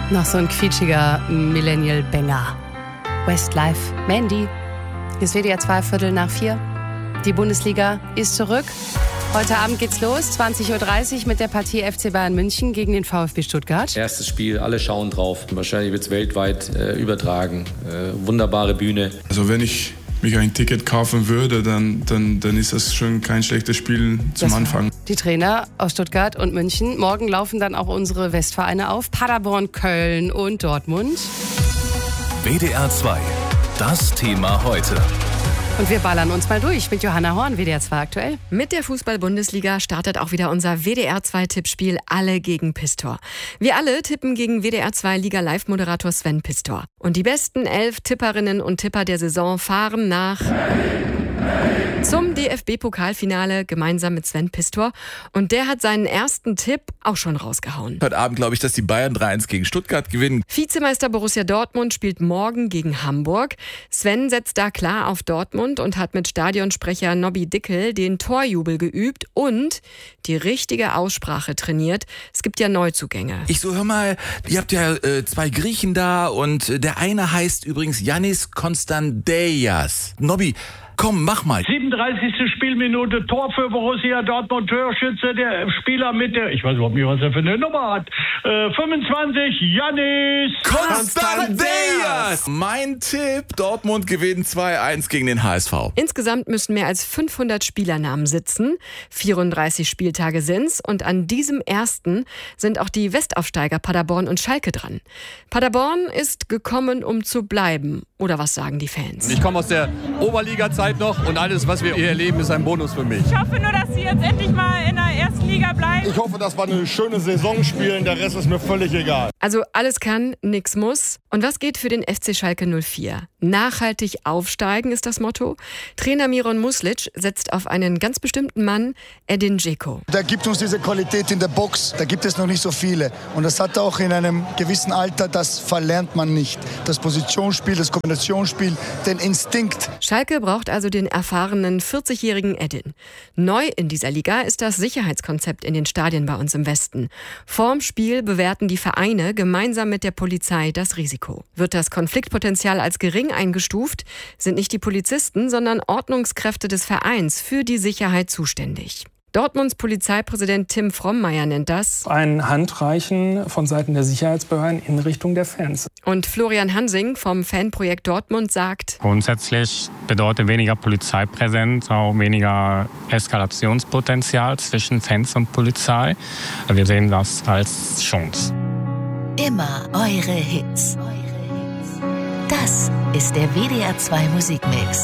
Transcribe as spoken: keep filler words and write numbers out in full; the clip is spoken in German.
Noch so ein quietschiger Millennial-Banger. Westlife, Mandy. Hier ist W D R zwei, Viertel nach vier. Die Bundesliga ist zurück. Heute Abend geht's los, zwanzig Uhr dreißig mit der Partie F C Bayern München gegen den VfB Stuttgart. Erstes Spiel, alle schauen drauf. Wahrscheinlich wird's weltweit äh, übertragen. Äh, wunderbare Bühne. Also wenn ich mich ein Ticket kaufen würde, dann, dann, dann ist das schon kein schlechtes Spiel zum Anfang. Die Trainer aus Stuttgart und München. Morgen laufen dann auch unsere Westvereine auf. Paderborn, Köln und Dortmund. W D R zwei, das Thema heute. Und wir ballern uns mal durch mit Johanna Horn, W D R zwei aktuell. Mit der Fußball-Bundesliga startet auch wieder unser W D R zwei Tippspiel Alle gegen Pistor. Wir alle tippen gegen W D R zwei Liga-Live-Moderator Sven Pistor. Und die besten elf Tipperinnen und Tipper der Saison fahren nach zum D F B-Pokalfinale gemeinsam mit Sven Pistor. Und der hat seinen ersten Tipp auch schon rausgehauen. Heute Abend glaube ich, dass die Bayern drei eins gegen Stuttgart gewinnen. Vizemeister Borussia Dortmund spielt morgen gegen Hamburg. Sven setzt da klar auf Dortmund und hat mit Stadionsprecher Nobby Dickel den Torjubel geübt und die richtige Aussprache trainiert. Es gibt ja Neuzugänge. Ich so, hör mal, ihr habt ja äh, zwei Griechen da und äh, der eine heißt übrigens Yannis Konstanteias. Nobby, komm, mach mal. siebenunddreißigste Spielminute, Tor für Borussia Dortmund, Torschütze, der Spieler mit der, ich weiß überhaupt nicht, was er für eine Nummer hat, äh, fünfundzwanzig, Yannis Konstanteias! Mein Tipp, Dortmund gewinnt zwei eins gegen den H S V. Insgesamt müssen mehr als fünfhundert Spielernamen sitzen. vierunddreißig Spieltage sind's und an diesem ersten sind auch die Westaufsteiger Paderborn und Schalke dran. Paderborn ist gekommen, um zu bleiben. Oder was sagen die Fans? Ich komme aus der Oberliga-Zeit noch und alles, was wir hier erleben, ist ein Bonus für mich. Ich hoffe nur, dass sie jetzt endlich mal in der ersten Liga bleiben. Ich hoffe, dass wir eine schöne Saison spielen, der Rest ist mir völlig egal. Also alles kann, nix muss. Und was geht für den F C Schalke null vier? Nachhaltig aufsteigen ist das Motto. Trainer Miron Muslic setzt auf einen ganz bestimmten Mann, Edin Dzeko. Der gibt uns diese Qualität in der Box, da gibt es noch nicht so viele. Und das hat er auch in einem gewissen Alter, das verlernt man nicht. Das Positionsspiel, das Kombinationsspiel, den Instinkt. Schalke braucht also den erfahrenen vierzigjährigen Edin. Neu in dieser Liga ist das Sicherheitskonzept in den Stadien bei uns im Westen. Vorm Spiel bewerten die Vereine gemeinsam mit der Polizei das Risiko. Wird das Konfliktpotenzial als gering eingestuft, sind nicht die Polizisten, sondern Ordnungskräfte des Vereins für die Sicherheit zuständig. Dortmunds Polizeipräsident Tim Frommeier nennt das ein Handreichen von Seiten der Sicherheitsbehörden in Richtung der Fans. Und Florian Hansing vom Fanprojekt Dortmund sagt: Grundsätzlich bedeutet weniger Polizeipräsenz auch weniger Eskalationspotenzial zwischen Fans und Polizei. Wir sehen das als Chance. Immer eure Hits. Das ist der W D R zwei Musikmix.